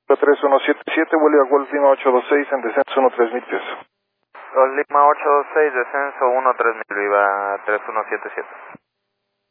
3177, Bolívar Golf Lima 826 en descenso 13000 pies. Golf Lima 826, descenso 13000, viva 3177.